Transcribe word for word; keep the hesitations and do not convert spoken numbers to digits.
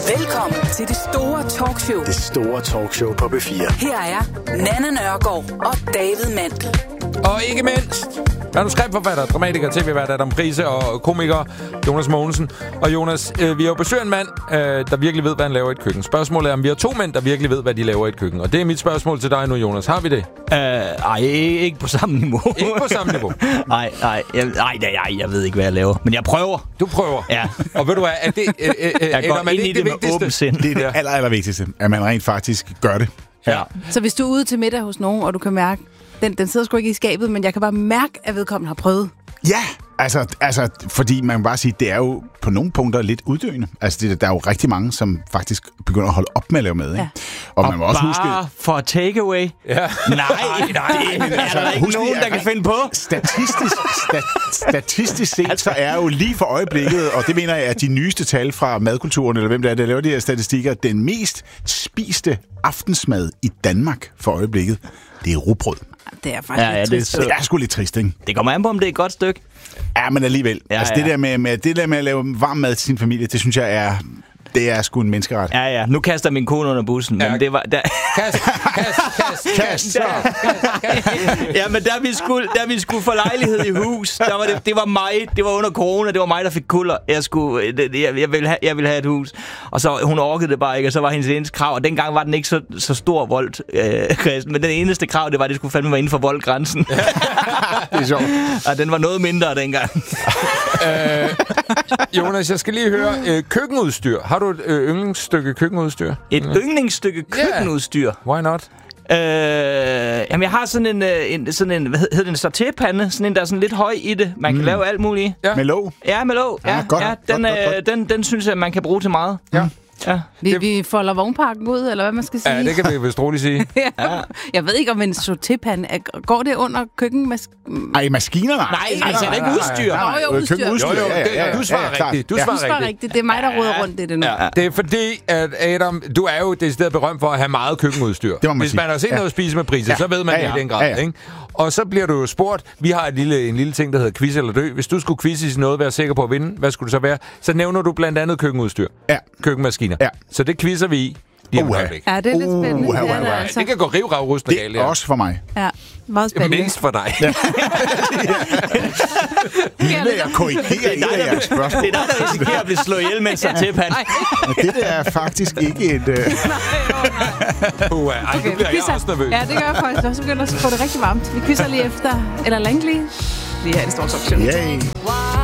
Velkommen til det store talkshow. Det store talkshow på B fire. Her er Nanna Nørgaard og David Mandel. Og ikke mindst manuskriptforfatter, dramatiker, tv-vært Adam Price og komiker Jonas Mogensen. Og Jonas, øh, vi har jo besøgt en mand, øh, der virkelig ved, hvad han laver i et køkken. Spørgsmålet er, om vi har to mænd, der virkelig ved, hvad de laver i et køkken. Og det er mit spørgsmål til dig nu, Jonas. Har vi det? Øh, ej, ikke på samme niveau. Ikke på samme niveau? Nej, nej, jeg, nej, nej, jeg ved ikke, hvad jeg laver. Men jeg prøver. Du prøver? Ja. Og ved du hvad, er det, øh, øh, jeg Adam, går er ind det i det, det med åben sind. Det er det aller, aller vigtigste, at man rent faktisk gør det. Ja. Så hvis du er ude til middag hos nogen, og du kan mærke, den, den sidder sgu ikke i skabet, men jeg kan bare mærke, at vedkommende har prøvet. Ja, altså, altså, fordi man kan bare sige, det er jo på nogle punkter lidt uddøende. Altså, det, der er jo rigtig mange, som faktisk begynder at holde op med at lave mad. Ikke? Ja. Og, Og man må også bare huske... for takeaway. Ja. Nej, nej, det er der ikke nogen, der kan finde på. Statistisk, sta, statistisk set, så er jo lige for øjeblikket, og det mener jeg, at de nyeste tal fra madkulturen, eller hvem det er, der laver de her statistikker, den mest spiste aftensmad i Danmark for øjeblikket, det er rugbrød. Det er faktisk Ja, ja, lidt det er trist. så- Det er sgu lidt trist, ikke? Det kommer an på, om det er et godt stykke. Ja, men alligevel. Ja, altså, ja. Det, der med, med, det der med at lave varm mad til sin familie, det synes jeg er... Det er sgu en menneskeret. Ja, ja. Nu kaster min kone under bussen, Ja. men det var... Der... Kast, kast, kast, Kast, så. Ja, men der vi skulle, der vi skulle få lejlighed i hus, der var det, det var mig, det var under corona, det var mig, der fik kulder. Jeg skulle, det- jeg, jeg ville have, jeg ville have et hus, og så hun orkede det bare ikke, og så var hendes eneste krav, og dengang var den ikke så, så stor voldt, øh, Christen, men den eneste krav, det var, at det skulle fandme være inden for voldgrænsen. Det er sjovt. Og den var noget mindre dengang. øh, Jonas, jeg skal lige høre, øh, køkkenudstyr. Har du et øh, yndlingsstykke køkkenudstyr? Et yndlingsstykke køkkenudstyr. Why not? Øh, jamen, jeg har sådan en, øh, en, sådan en hvad hedder det, en satépande, sådan en, der er sådan lidt høj i det. Man kan Mm. lave alt muligt. Ja. Med låg. Ja, med låg. Ja, Ja, godt, ja, den, godt, godt, øh, godt. den, den synes jeg, man kan bruge til meget. Ja. Ja. Vi, Det- vi folder vognparken ud, eller hvad man skal sige. Ja, det kan vi vist roligt sige. ja. Jeg ved ikke, om en sautépande er- går det under køkkenmask... Ej, maskiner, nej. Nej, altså, det er ikke udstyr. nej, nej. Jo, jo, udstyr. Køkkenudstyr, Jo, jo, ja, ja, det- ja, ja, du svarer ja, klart. rigtigt. Du Ja. svarer Det var rigtigt. Det er mig, der roder rundt i det nu. Ja. Det er fordi, at Adam, du er jo decideret berømt for at have meget køkkenudstyr. Det må man Hvis sige. man har set Ja. noget at spise med priser, Ja. så ved man Ja, det ja. i den grad. Ja, ja. Ikke? Og så bliver du jo spurgt, vi har et lille, en lille ting, der hedder quiz eller dø. Hvis du skulle quizze i noget, være sikker på at vinde, hvad skulle det så være? Så nævner du blandt andet køkkenudstyr. Ja. Køkkenmaskiner. Ja. Så det quizzer vi i. Lige om et Uha. øjeblik. Ja, det er lidt spændende. Uh, det, er uh, det, uh. altså. Det kan gå rivrag-rustende galt. Det er også for mig. Ja, meget spændende. Mindst for dig. Vil jeg korrigere et af jeres spørgsmål? Det er dig, der risikerer at blive slået ihjel med en satépande. Det der er faktisk ikke et... Uh... Puh, ej, nu Okay, vi bliver jeg quizzer. også nervøs. Ja, det gør jeg faktisk. Så begynder at få det rigtig varmt. Vi quizzer lige efter, eller længe lige. Lige her i det store talkshow. Yay.